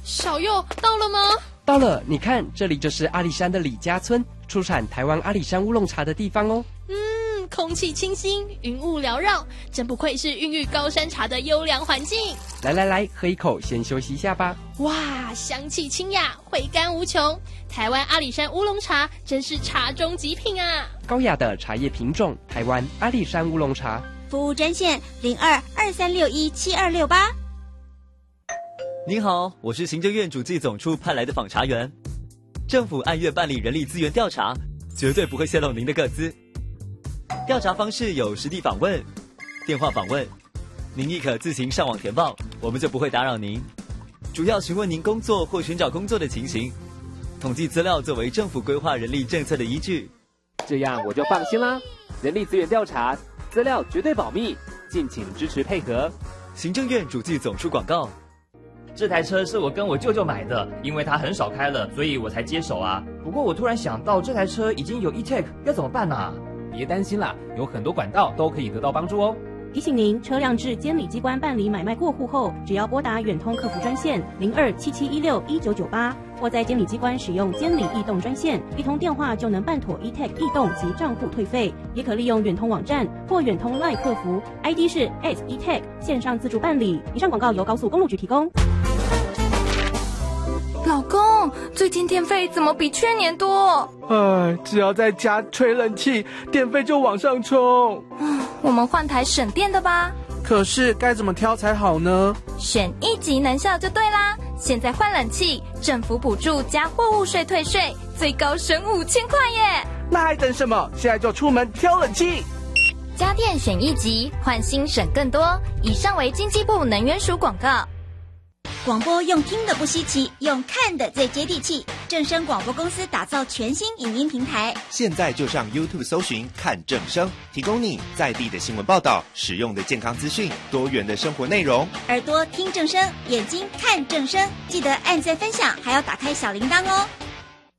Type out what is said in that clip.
小佑到了吗？ 到了，你看，这里就是阿里山的李家村，出产台湾阿里山乌龙茶的地方哦。 空气清新，云雾缭绕，真不愧是孕育高山茶的优良环境。 来，喝一口，先休息一下吧。 哇，香气清雅，回甘无穷。台湾阿里山乌龙茶真是茶中极品啊！ 高雅的茶叶品种，台湾阿里山乌龙茶。 服务专线02-2361-7268。 您好，我是行政院主计总处派来的访查员。政府按月办理人力资源调查，绝对不会泄露您的个资。调查方式有实地访问、电话访问，您亦可自行上网填报，我们就不会打扰您。主要询问您工作或寻找工作的情形，统计资料作为政府规划人力政策的依据。 这样我就放心啦。人力资源调查，资料绝对保密，敬请支持配合。 行政院主计总处广告。 这台车是我跟我舅舅买的，因为他很少开了，所以我才接手啊。不过我突然想到，这台车已经有 e-tag， 要怎么办啊？ 别担心啦，有很多管道都可以得到帮助哦。 提醒您，车辆至监理机关办理买卖过户后，只要拨打远通客服专线0277161998，或在监理机关使用监理异动专线，一通电话就能办妥 e-tag 异动及账户退费。也可利用远通网站或远通 LINE 客服 ，ID 是 @e-tag 线上自助办理。以上广告由高速公路局提供。 老公，最近电费怎么比去年多？ 只要在家吹冷气，电费就往上冲。 我们换台省电的吧。 可是该怎么挑才好呢？ 选一级能效就对啦。现在换冷气，政府补助加货物税退税，最高省5000块耶！ 那还等什么？现在就出门挑冷气。 家电选一级，换新省更多。以上为经济部能源署广告。 广播用听的不稀奇，用看的最接地气。正声广播公司打造全新影音平台， 现在就上 YouTube 搜寻看正声，提供你在地的新闻报道、实用的健康资讯、多元的生活内容。 耳朵听正声，眼睛看正声，记得按赞分享，还要打开小铃铛哦。